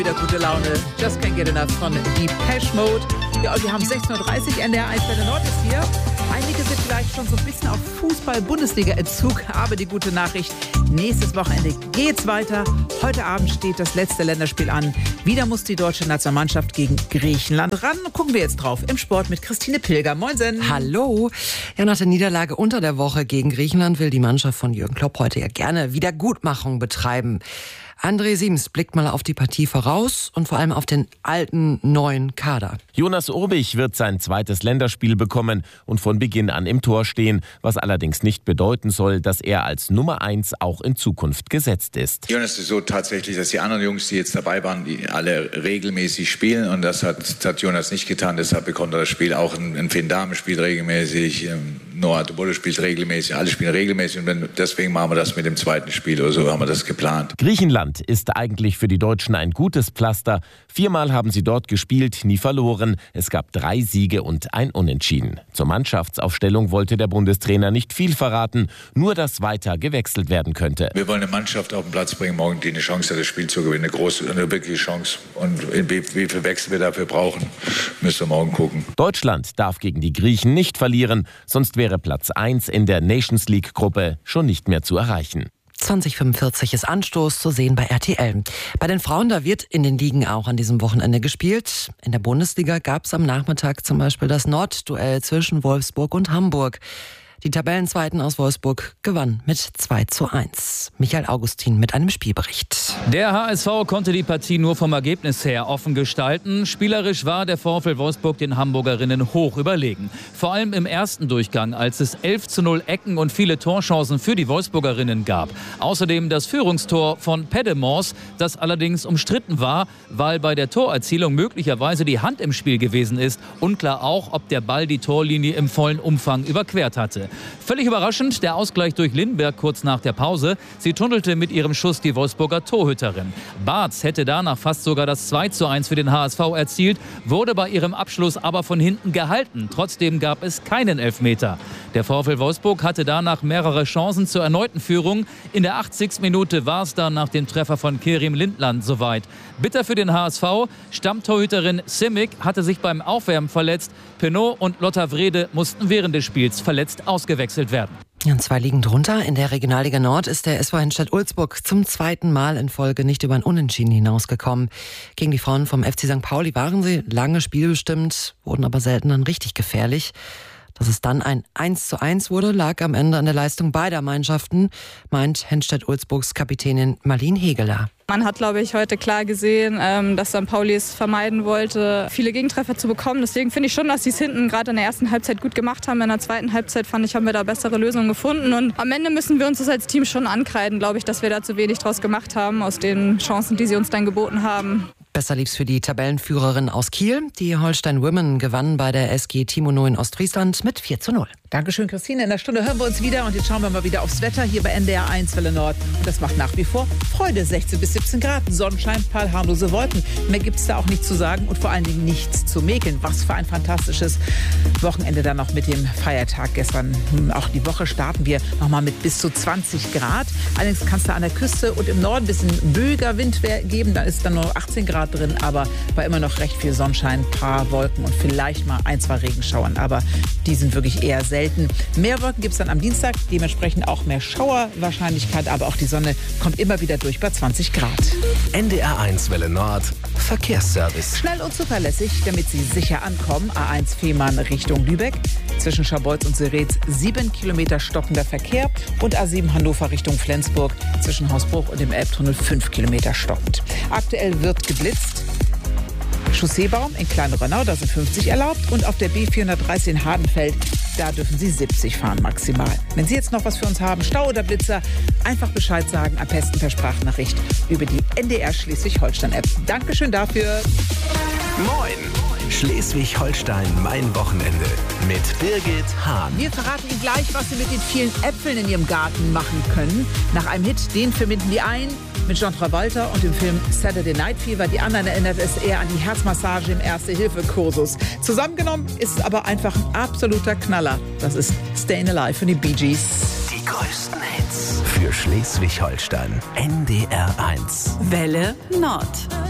Wieder gute Laune. Just can't get enough von Depeche Mode. Ja, und wir haben 16.30 Uhr, NDR 1 Welle Nord ist hier. Einige sind vielleicht schon so ein bisschen auf Fußball-Bundesliga-Entzug, aber die gute Nachricht, nächstes Wochenende geht's weiter. Heute Abend steht das letzte Länderspiel an. Wieder muss die deutsche Nationalmannschaft gegen Griechenland ran. Gucken wir jetzt drauf im Sport mit Christine Pilger. Moinsen. Hallo. Ja, nach der Niederlage unter der Woche gegen Griechenland will die Mannschaft von Jürgen Klopp heute ja gerne Wiedergutmachung betreiben. André Siems blickt mal auf die Partie voraus und vor allem auf den alten, neuen Kader. Jonas Urbich wird sein zweites Länderspiel bekommen und von Beginn an im Tor stehen, was allerdings nicht bedeuten soll, dass er als Nummer 1 auch in Zukunft gesetzt ist. Jonas ist so tatsächlich, dass die anderen Jungs, die jetzt dabei waren, die alle regelmäßig spielen und das hat Jonas nicht getan, deshalb bekommt er das Spiel auch. Ein Finn Dahmen spielt regelmäßig, Noah Tobolo spielt regelmäßig, alle spielen regelmäßig und deswegen machen wir das mit dem zweiten Spiel oder so, haben wir das geplant. Griechenland ist eigentlich für die Deutschen ein gutes Pflaster. 4-mal haben sie dort gespielt, nie verloren. Es gab 3 Siege und ein Unentschieden. Zur Mannschaftsaufstellung wollte der Bundestrainer nicht viel verraten, nur dass weiter gewechselt werden könnte. Wir wollen eine Mannschaft auf den Platz bringen, morgen, die eine Chance hat, das Spiel zu gewinnen. Eine wirkliche Chance. Und wie viel Wechsel wir dafür brauchen, müssen wir morgen gucken. Deutschland darf gegen die Griechen nicht verlieren, sonst wäre Platz 1 in der Nations League-Gruppe schon nicht mehr zu erreichen. 2045 ist Anstoß zu sehen bei RTL. Bei den Frauen, da wird in den Ligen auch an diesem Wochenende gespielt. In der Bundesliga gab es am Nachmittag zum Beispiel das Nordduell zwischen Wolfsburg und Hamburg. Die Tabellenzweiten aus Wolfsburg gewann mit 2:1. Michael Augustin mit einem Spielbericht. Der HSV konnte die Partie nur vom Ergebnis her offen gestalten. Spielerisch war der VfL Wolfsburg den Hamburgerinnen hoch überlegen. Vor allem im ersten Durchgang, als es 11:0 Ecken und viele Torchancen für die Wolfsburgerinnen gab. Außerdem das Führungstor von Pedemors, das allerdings umstritten war, weil bei der Torerzielung möglicherweise die Hand im Spiel gewesen ist. Unklar auch, ob der Ball die Torlinie im vollen Umfang überquert hatte. Völlig überraschend der Ausgleich durch Lindberg kurz nach der Pause. Sie tunnelte mit ihrem Schuss die Wolfsburger Torhüterin. Bartz hätte danach fast sogar das 2:1 für den HSV erzielt, wurde bei ihrem Abschluss aber von hinten gehalten. Trotzdem gab es keinen Elfmeter. Der VfL Wolfsburg hatte danach mehrere Chancen zur erneuten Führung. In der 80. Minute war es dann nach dem Treffer von Kerim Lindland soweit. Bitter für den HSV. Stammtorhüterin Simic hatte sich beim Aufwärmen verletzt. Penaud und Lotta Wrede mussten während des Spiels verletzt ausgewechselt werden. Und 2 Ligen drunter. In der Regionalliga Nord ist der SV Henstedt-Ulzburg zum 2. Mal in Folge nicht über ein Unentschieden hinausgekommen. Gegen die Frauen vom FC St. Pauli waren sie lange spielbestimmt, wurden aber selten dann richtig gefährlich. Dass es dann ein 1:1 wurde, lag am Ende an der Leistung beider Mannschaften, meint Henstedt-Ulzburgs Kapitänin Marlene Hegeler. Man hat, glaube ich, heute klar gesehen, dass St. Pauli es vermeiden wollte, viele Gegentreffer zu bekommen. Deswegen finde ich schon, dass sie es hinten gerade in der ersten Halbzeit gut gemacht haben. In der zweiten Halbzeit, fand ich, haben wir da bessere Lösungen gefunden. Und am Ende müssen wir uns das als Team schon ankreiden, glaube ich, dass wir da zu wenig draus gemacht haben aus den Chancen, die sie uns dann geboten haben. Besser lief's für die Tabellenführerin aus Kiel. Die Holstein Women gewannen bei der SG Timono in Ostfriesland mit 4:0. Dankeschön, Christine. In der Stunde hören wir uns wieder und jetzt schauen wir mal wieder aufs Wetter hier bei NDR 1 Welle Nord. Und das macht nach wie vor Freude. 16 bis 17 Grad, Sonnenschein, paar harmlose Wolken. Mehr gibt's da auch nicht zu sagen und vor allen Dingen nichts zu mäkeln. Was für ein fantastisches Wochenende dann noch mit dem Feiertag gestern. Auch die Woche starten wir nochmal mit bis zu 20 Grad. Allerdings kann es da an der Küste und im Norden ein bisschen böiger Wind geben. Da ist dann nur 18 Grad drin, aber bei immer noch recht viel Sonnenschein, paar Wolken und vielleicht mal 1, 2 Regenschauern. Aber die sind wirklich eher selten. Mehr Wolken gibt es dann am Dienstag, dementsprechend auch mehr Schauerwahrscheinlichkeit, aber auch die Sonne kommt immer wieder durch bei 20 Grad. NDR 1 Welle Nord, Verkehrsservice. Schnell und zuverlässig, damit Sie sicher ankommen. A1 Fehmarn Richtung Lübeck. Zwischen Scharbeutz und Seretz 7 Kilometer stockender Verkehr. Und A7 Hannover Richtung Flensburg. Zwischen Hausbruch und dem Elbtunnel 5 Kilometer stockend. Aktuell wird geblitzt. Chausseebaum in Kleinrönnau, da sind 50 erlaubt. Und auf der B430 in Hardenfeld, da dürfen Sie 70 fahren maximal. Wenn Sie jetzt noch was für uns haben, Stau oder Blitzer, einfach Bescheid sagen, am besten per Sprachnachricht über die NDR Schleswig-Holstein-App. Dankeschön dafür. Moin! Schleswig-Holstein, mein Wochenende mit Birgit Hahn. Wir verraten Ihnen gleich, was Sie mit den vielen Äpfeln in Ihrem Garten machen können. Nach einem Hit, den verbinden die einen mit John Travolta und dem Film Saturday Night Fever. Die anderen erinnert es eher an die Herzmassage im Erste-Hilfe-Kursus. Zusammengenommen ist es aber einfach ein absoluter Knaller. Das ist Stayin' Alive von den Bee Gees. Die größten Hits für Schleswig-Holstein. NDR 1. Welle Nord.